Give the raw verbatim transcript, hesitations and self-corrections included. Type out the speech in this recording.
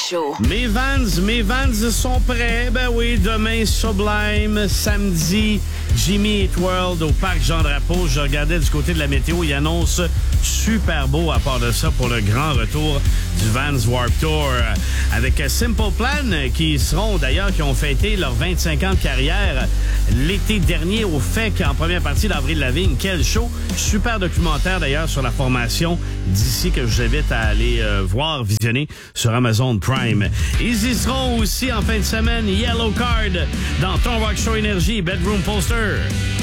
Show. Mes Vans, mes Vans sont prêts. Ben oui, demain, Sublime. Samedi, Jimmy Eat World au Parc Jean-Drapeau. Je regardais du côté de la météo. Il annonce super beau à part de ça pour le grand retour du Vans Warped Tour. Avec Simple Plan, qui seront d'ailleurs, qui ont fêté leurs vingt-cinq ans de carrière l'été dernier au F E C en première partie d'Avril Lavigne. Quel show! Super documentaire d'ailleurs sur la formation d'ici que je vous invite à aller euh, voir, visionner sur Amazon Prime. Ils y seront aussi en fin de semaine. Yellow Card dans ton Rock Show Énergie, Bedroom Poster.